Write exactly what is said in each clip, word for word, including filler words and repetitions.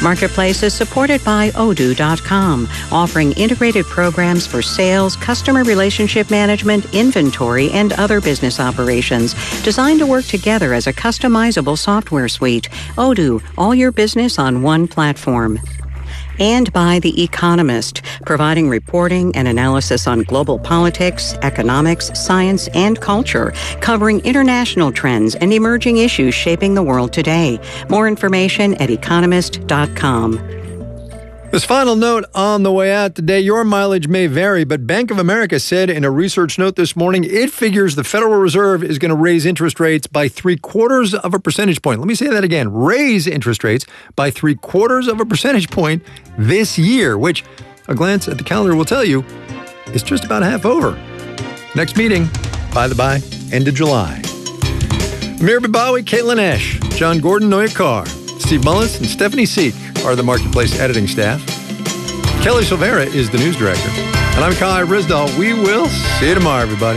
Marketplace is supported by Odoo dot com, offering integrated programs for sales, customer relationship management, inventory, and other business operations designed to work together as a customizable software suite. Odoo, all your business on one platform. And by The Economist, providing reporting and analysis on global politics, economics, science, and culture, covering international trends and emerging issues shaping the world today. More information at economist dot com. This final note on the way out today, your mileage may vary, but Bank of America said in a research note this morning, it figures the Federal Reserve is going to raise interest rates by three quarters of a percentage point. Let me say that again, raise interest rates by three quarters of a percentage point this year, which a glance at the calendar will tell you is just about half over. Next meeting, by the by, end of July. Amir Babawi, Caitlin Ash, John Gordon, Noya Carr, Steve Mullis, and Stephanie Seek are the Marketplace editing staff. Kelly Silvera is the news director. And I'm Kai Risdahl. We will see you tomorrow, everybody.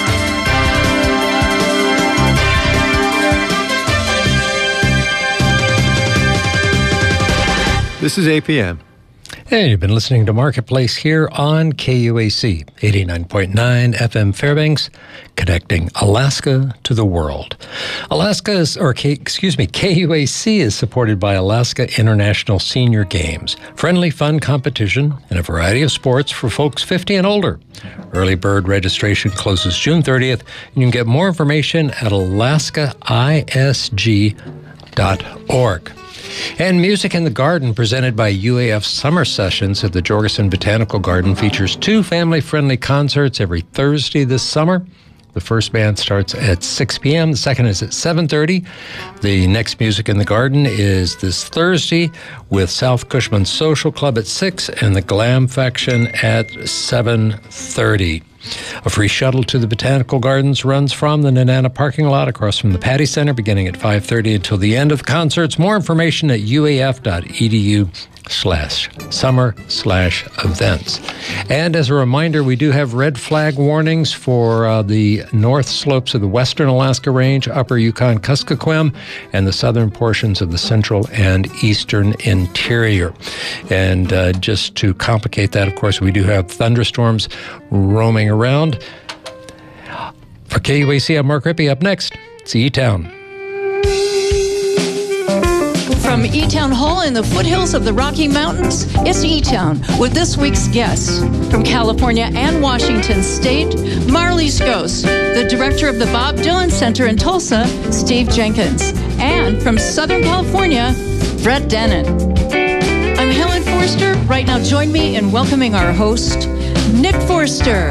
This is A P M. Hey, you've been listening to Marketplace here on K U A C, eighty-nine point nine F M Fairbanks, connecting Alaska to the world. Alaska is, or K, excuse me, K U A C is supported by Alaska International Senior Games, friendly, fun competition in a variety of sports for folks fifty and older. Early bird registration closes June thirtieth, and you can get more information at alaska I S G dot org. And Music in the Garden, presented by U A F Summer Sessions at the Jorgensen Botanical Garden, features two family-friendly concerts every Thursday this summer. The first band starts at six p.m. The second is at seven thirty. The next Music in the Garden is this Thursday with South Cushman Social Club at six and the Glam Faction at seven thirty. A free shuttle to the Botanical Gardens runs from the Nenana parking lot across from the Patty Center beginning at five thirty until the end of the concerts. More information at uaf.edu slash summer slash events. And as a reminder, we do have red flag warnings for uh, the north slopes of the western Alaska Range, upper Yukon Kuskokwim, and the southern portions of the central and eastern interior. And uh, just to complicate that, of course, we do have thunderstorms roaming around. For K U A C, I'm Mark Rippey. Up next, it's E-Town. From E-Town Hall in the foothills of the Rocky Mountains, it's E-Town with this week's guests. From California and Washington State, Marley's Ghost, the director of the Bob Dylan Center in Tulsa, Steve Jenkins. And from Southern California, Brett Dennen. I'm Helen Forster. Right now, join me in welcoming our host, Nick Forster.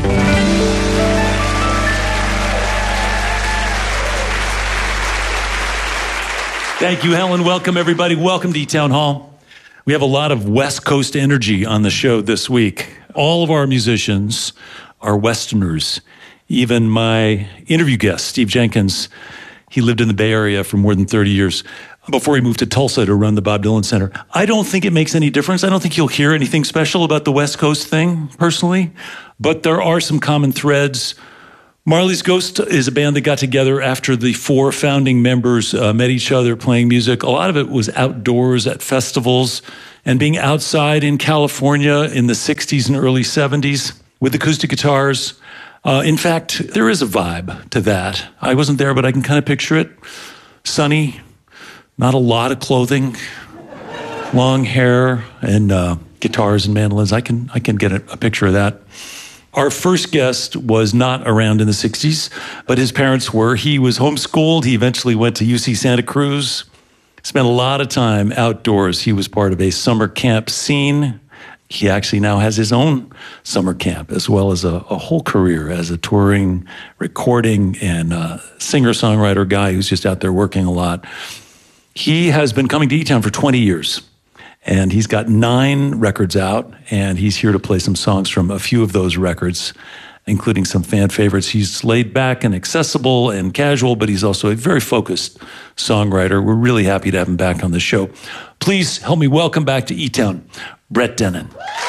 Thank you, Helen. Welcome, everybody. Welcome to E-Town Hall. We have a lot of West Coast energy on the show this week. All of our musicians are Westerners. Even my interview guest, Steve Jenkins, he lived in the Bay Area for more than thirty years before he moved to Tulsa to run the Bob Dylan Center. I don't think it makes any difference. I don't think you'll hear anything special about the West Coast thing, personally, but there are some common threads. Marley's Ghost is a band that got together after the four founding members uh, met each other playing music. A lot of it was outdoors at festivals and being outside in California in the sixties and early seventies with acoustic guitars. Uh, in fact, there is a vibe to that. I wasn't there, but I can kind of picture it. Sunny, not a lot of clothing, long hair, and uh, guitars and mandolins. I can, I can get a, a picture of that. Our first guest was not around in the sixties, but his parents were. He was homeschooled. He eventually went to U C Santa Cruz, spent a lot of time outdoors. He was part of a summer camp scene. He actually now has his own summer camp, as well as a, a whole career as a touring, recording, and uh, singer-songwriter guy who's just out there working a lot. He has been coming to E-Town for twenty years. And he's got nine records out, and he's here to play some songs from a few of those records, including some fan favorites. He's laid back and accessible and casual, but he's also a very focused songwriter. We're really happy to have him back on the show. Please help me welcome back to E-Town, Brett Dennen.